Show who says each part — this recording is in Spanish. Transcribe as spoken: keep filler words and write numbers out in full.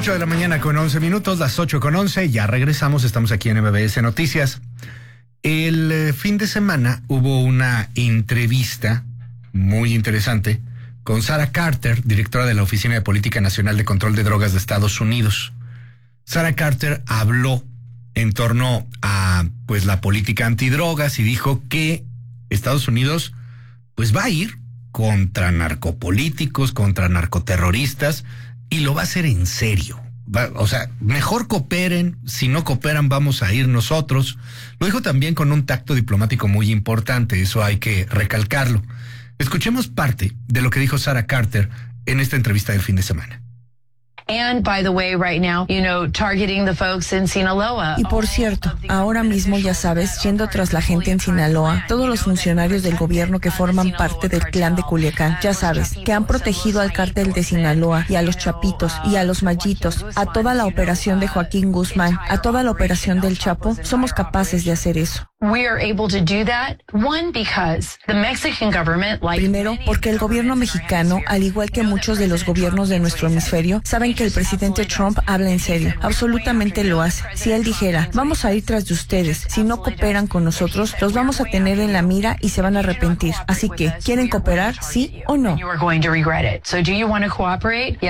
Speaker 1: ocho de la mañana con once minutos, las ocho con once, ya regresamos, estamos aquí en M B S Noticias. El eh, fin de semana hubo una entrevista muy interesante con Sarah Carter, directora de la Oficina de Política Nacional de Control de Drogas de Estados Unidos. Sarah Carter habló en torno a pues la política antidrogas y dijo que Estados Unidos pues va a ir contra narcopolíticos, contra narcoterroristas, y lo va a hacer en serio. Va, o sea, mejor cooperen, si no cooperan vamos a ir nosotros. Lo dijo también con un tacto diplomático muy importante, eso hay que recalcarlo. Escuchemos parte de lo que dijo Sarah Carter en esta entrevista del fin de semana.
Speaker 2: And by the way, right now, you know, targeting the folks in Sinaloa.
Speaker 3: Y por cierto, ahora mismo ya sabes, yendo tras la gente en Sinaloa, todos los funcionarios del gobierno que forman parte del clan de Culiacán, ya sabes, que han protegido al cártel de Sinaloa y a los Chapitos y a los Mallitos, a toda la operación de Joaquín Guzmán, a toda la operación del Chapo, somos capaces de hacer eso.
Speaker 2: We are able to do that. One, because the Mexican government, like
Speaker 3: Primero, porque el gobierno mexicano, al igual que muchos de los gobiernos de nuestro hemisferio, saben que el presidente Trump habla en serio. Absolutamente lo hace. Si él dijera, vamos a ir tras de ustedes, si no cooperan con nosotros, los vamos a tener en la mira y se van a arrepentir. Así que, ¿quieren cooperar, sí o no?
Speaker 2: You are going to regret it. So do you want to cooperate?